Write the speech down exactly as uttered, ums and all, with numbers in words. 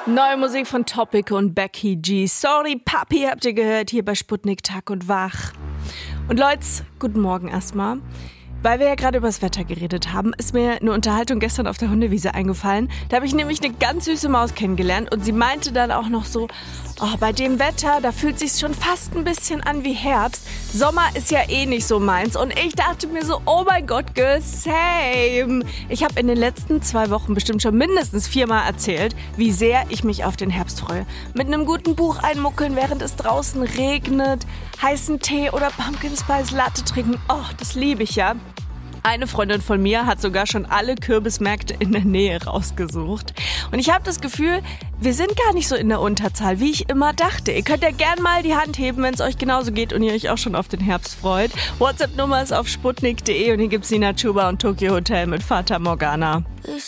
Neue Musik von Topic und Becky G. Sorry Papi habt ihr gehört hier bei Sputnik Tag und Wach. Und Leute, guten Morgen erstmal. Weil wir ja gerade über das Wetter geredet haben, ist mir eine Unterhaltung gestern auf der Hundewiese eingefallen. Da habe ich nämlich eine ganz süße Maus kennengelernt und sie meinte dann auch noch so, oh, bei dem Wetter, da fühlt sich's schon fast ein bisschen an wie Herbst. Sommer ist ja eh nicht so meins. Und ich dachte mir so, oh mein Gott, girl, same. Ich habe in den letzten zwei Wochen bestimmt schon mindestens viermal erzählt, wie sehr ich mich auf den Herbst freue. Mit einem guten Buch einmuckeln, während es draußen regnet, heißen Tee oder Pumpkin Spice Latte trinken. Oh, das liebe ich ja. Eine Freundin von mir hat sogar schon alle Kürbismärkte in der Nähe rausgesucht. Und ich habe das Gefühl, wir sind gar nicht so in der Unterzahl, wie ich immer dachte. Ihr könnt ja gern mal die Hand heben, wenn es euch genauso geht und ihr euch auch schon auf den Herbst freut. WhatsApp-Nummer ist auf sputnik punkt de und hier gibt's Nina Chuba und Tokyo Hotel mit Fata Morgana. Ich